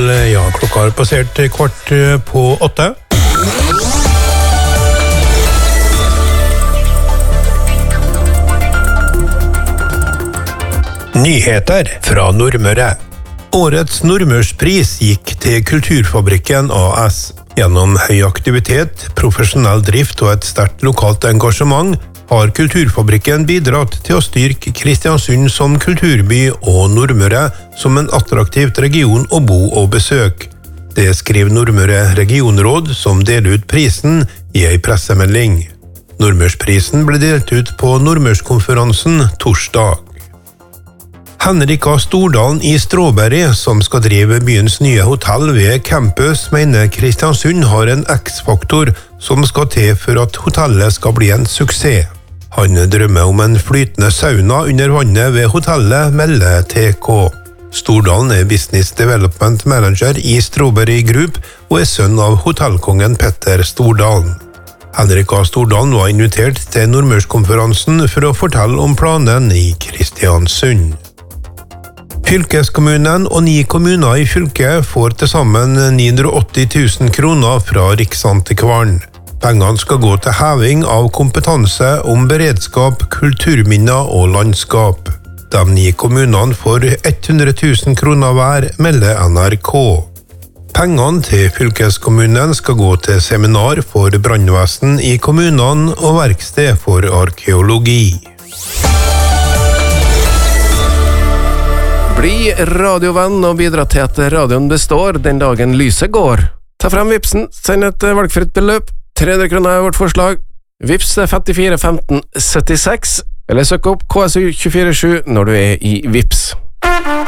klokka har passert 7:15. Nyheter fra Nordmøre. Årets Nordmørspris gikk til Kulturfabrikken AS. Gjennom høy aktivitet, profesjonell drift og et sterkt lokalt engasjement har Kulturfabrikken bidratt til å styrke Kristiansund som kulturby og Nordmøre som en attraktivt region å bo og besøke. Det skriver Nordmøre regionråd som deler ut prisen i en pressemelding. Nordmørsprisen ble delt ut på Nordmørskonferansen torsdag. Henrik A. Stordalen i Strawberry, som skal drive byens nye hotell ved campus, mener Kristiansund har en X-faktor som skal til for at hotellet skal bli en suksess. Han drømmer om en flytende sauna under vannet ved hotellet, melder TK. Stordalen er Business Development Manager i Strawberry Group og er sønn av hotellkongen Petter Stordalen. Henrik A. Stordalen var invitert til Nordmørskonferansen for å fortelle om planen i Kristiansund. Fylkeskommunen og 9 kommuner i fylket får til sammen 980 000 kroner fra Riksantikvaren. Pengene skal gå til heving av kompetanse om beredskap, kulturminner og landskap. De 9 kommunene får 100 000 kroner hver, melder NRK. Pengene til fylkeskommunen skal gå til seminar for brannvesen i kommunene og verksted for arkeologi. Bli radiovenn og bidra til at radioen består den dagen lyset går. Ta frem Vipsen, send et valgfritt beløp. 300 kroner er vårt forslag. Vips 54 15 76, eller søk opp KSU 247 når du er i Vips.